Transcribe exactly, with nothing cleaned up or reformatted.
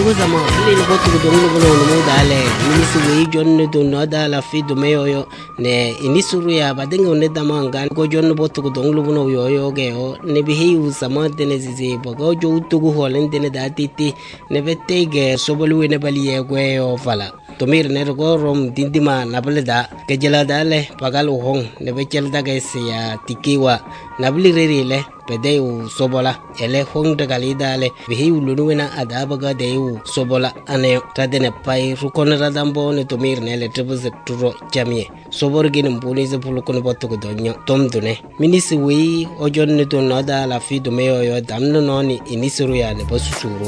go zama le ni botu go donglo go no mo dale ni su we jonne do no dala fi do me yo ne inisuru ya badenga ne dama ngan go jonne botu go donglo no yo yo ge o ne bi hi u sama de ne zizi bogo jo tu go holen de ne da titi ne bette ge sobolu ne bali ye go yo fala tomir ne go rom dindima nabale da ke jela dale pagal hong ne be chel da ge sia tikiwa nabli reri le pede u sobola ele hong de gali dale bi u lunuena adaba ga de u sobola ane tadene pai rukon radambo ne tomir ne le trebuse turo jamie sobor gin mbuni ze pulukon botu go donyo tom dune minisi wi ojon ne to nada la fi do meyo yo damno noni inisuru ya ne bosu